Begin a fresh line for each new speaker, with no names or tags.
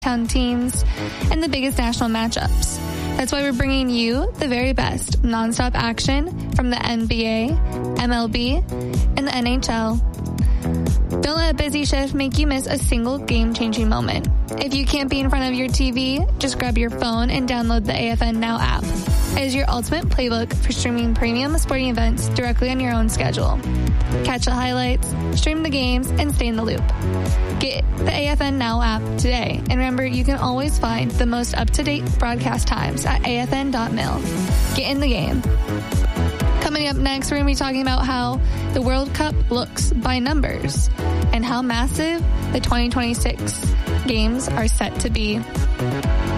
town teams, and the biggest national matchups. That's why we're bringing you the very best nonstop action from the NBA, MLB, and the NHL. Don't let a busy shift make you miss a single game-changing moment. If you can't be in front of your TV, just grab your phone and download the AFN Now app. It is your ultimate playbook for streaming premium sporting events directly on your own schedule. Catch the highlights, stream the games, and stay in the loop. Get the AFN Now app today. And remember, you can always find the most up-to-date broadcast times at afn.mil. Get in the game. Coming up next, we're going to be talking about how the World Cup looks by numbers and how massive the 2026 games are set to be.